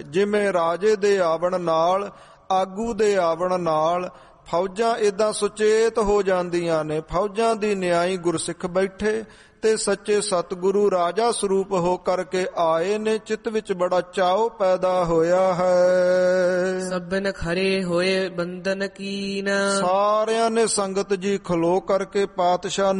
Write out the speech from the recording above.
ਜਿਵੇਂ ਰਾਜੇ ਦੇ ਆਵਣ ਨਾਲ, ਆਗੂ ਦੇ ਆਵਣ ਨਾਲ ਫੌਜਾਂ ਏਦਾਂ ਸੁਚੇਤ ਹੋ ਜਾਂਦੀਆਂ ਨੇ। ਫੌਜਾਂ ਦੀ ਨਿਆਈ ਗੁਰਸਿੱਖ ਬੈਠੇ ਤੇ ਸੱਚੇ ਸਤਿਗੁਰੂ ਰਾਜਾ ਸਰੂਪ ਹੋ ਕਰਕੇ ਆਏ ਨੇ। ਚਿੱਤ ਵਿੱਚ ਬੜਾ ਚਾਉ ਪੈਦਾ ਹੋਇਆ ਹੈ। ਸਭਨ ਖਰੇ ਹੋਏ ਬੰਧਨ ਕੀਨ, ਸਾਰਿਆਂ ਨੇ ਸੰਗਤ ਜੀ ਖਲੋ ਕਰਕੇ ਪਾਤਸ਼ਾਹ